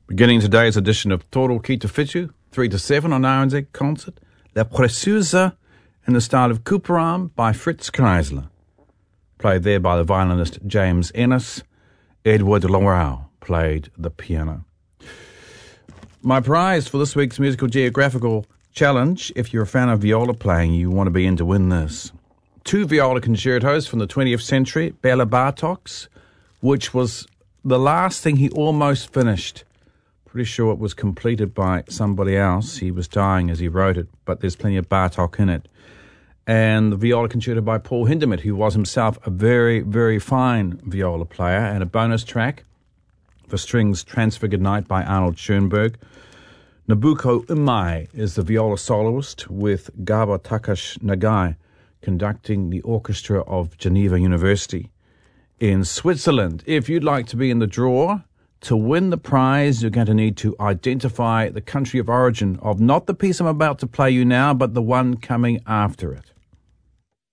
Beginning today's edition of Toro Ki Te Whitu, 3 to 7 on RNZ Concert, La Preciosa in the style of Couperin by Fritz Kreisler. Played there by the violinist James Ennis. Edward Laurel played the piano. My prize for this week's Musical Geographical Challenge, if you're a fan of viola playing, you want to be in to win this. 2 viola concertos from the 20th century, Bela Bartok's, which was the last thing he almost finished. Pretty sure it was completed by somebody else. He was dying as he wrote it, but there's plenty of Bartok in it. And the viola concerto by Paul Hindemith, who was himself a very, very fine viola player, and a bonus track for strings, Transfigured Night by Arnold Schoenberg. Nobuko Imai is the viola soloist, with Gaba Takash Nagai conducting the orchestra of Geneva University in Switzerland. If you'd like to be in the draw to win the prize, you're going to need to identify the country of origin of not the piece I'm about to play you now, but the one coming after it.